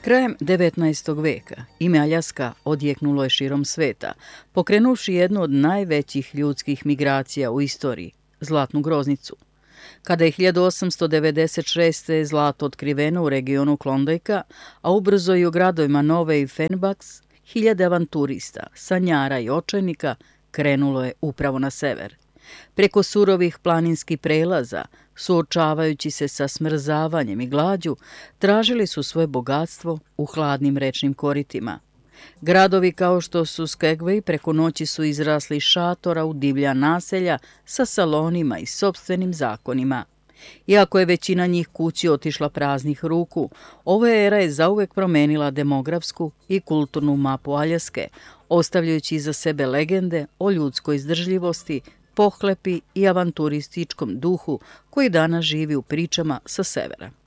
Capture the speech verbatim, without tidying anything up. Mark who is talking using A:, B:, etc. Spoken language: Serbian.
A: Krajem devetnaestog veka ime Aljaska odjeknulo je širom sveta, pokrenuvši jednu od najvećih ljudskih migracija u istoriji – zlatnu groznicu. Kada je hiljadu osamsto devedeset šeste. zlato otkriveno u regionu Klondajka, a ubrzo i u gradovima Nove i Fairbanks, hiljade avanturista, sanjara i očajnika krenulo je upravo na sever. Preko surovih planinskih prelaza, suočavajući se sa smrzavanjem i glađu, tražili su svoje bogatstvo u hladnim rečnim koritima. Gradovi kao što su Skagway preko noći su izrasli iz šatora u divlja naselja sa salonima i sopstvenim zakonima. Iako je većina njih kući otišla praznih ruku, ova era je zauvek promenila demografsku i kulturnu mapu Aljaske, ostavljajući iza sebe legende o ljudskoj izdržljivosti, pohlepi i avanturističkom duhu koji danas živi u pričama sa severa.